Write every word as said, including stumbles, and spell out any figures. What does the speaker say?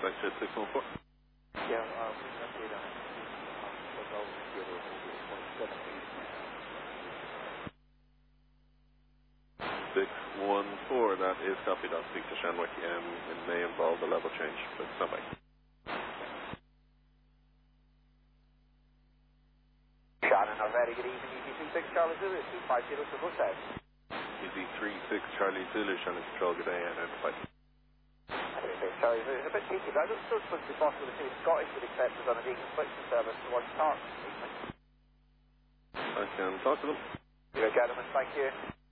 Flight six one four. Yeah, um, update on it. We'll go the other one seven eight. six one four, that is copied on. Speak to Shanwick. Um, it may involve a level change, but stand by. Shannon, a very good evening. E Z three six Charlie Zulu, two five zero to bus out. E Z three six Charlie Zulu, Shannon Control, good day, identified. Okay, Charlie Zulu, it's a bit cheeky, but I just suppose it's possible to see if Scottish would accept us on a deconscription service towards Tark. I can talk to them. Good gentlemen, thank you.